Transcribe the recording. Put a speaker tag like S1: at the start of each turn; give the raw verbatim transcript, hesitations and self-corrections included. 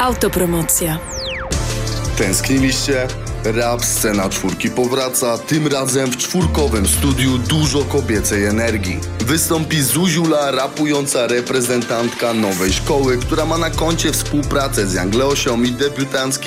S1: Autopromocja.
S2: Tęskniliście? Rap Scena Czwórki powraca, tym razem w czwórkowym studiu dużo kobiecej energii. Wystąpi Zuziula, rapująca reprezentantka nowej szkoły, która ma na koncie współpracę z Young Leosią i debiutanckim